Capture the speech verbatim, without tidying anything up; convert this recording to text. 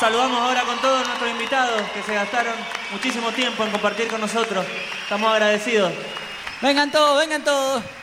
saludamos ahora con todos nuestros invitados que se gastaron muchísimo tiempo en compartir con nosotros. Estamos agradecidos. Vengan todos, vengan todos.